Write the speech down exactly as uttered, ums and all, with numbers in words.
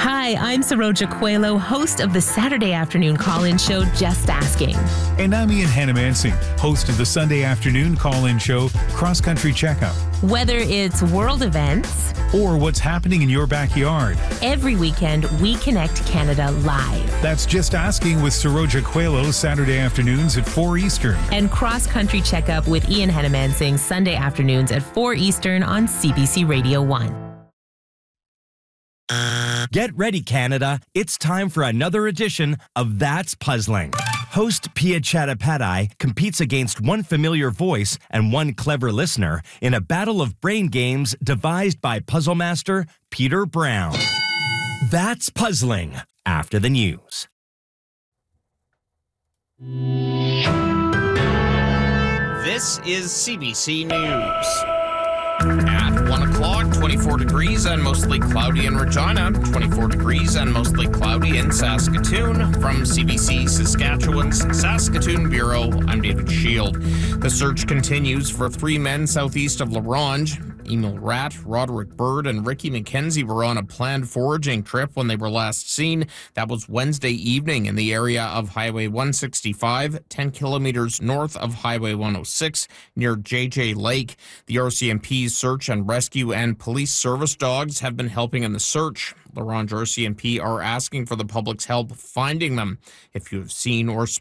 Hi, I'm Saroja Coelho, host of the Saturday afternoon call-in show, Just Asking. And I'm Ian Hannamansing, host of the Sunday afternoon call-in show, Cross Country Checkup. Whether it's world events or what's happening in your backyard, every weekend we connect Canada live. That's Just Asking with Saroja Coelho, Saturday afternoons at four Eastern. And Cross Country Checkup with Ian Hannamansing, Sunday afternoons at four Eastern on C B C Radio one. Get ready, Canada. It's time for another edition of That's Puzzling. Host Pia Chattopadhyay competes against one familiar voice and one clever listener in a battle of brain games devised by puzzle master Peter Brown. That's Puzzling, after the news. This is C B C News. At one o'clock, twenty-four degrees and mostly cloudy in Regina, twenty-four degrees and mostly cloudy in Saskatoon. From C B C Saskatchewan's Saskatoon Bureau, I'm David Shield. The search continues for three men southeast of La Ronge. Emil Ratt, Roderick Bird, and Ricky McKenzie were on a planned foraging trip when they were last seen. That was Wednesday evening in the area of Highway one sixty-five, ten kilometers north of Highway one oh six, near J J Lake. The R C M P's search and rescue and police service dogs have been helping in the search. La Ronge R C M P are asking for the public's help finding them. If you have seen or spoken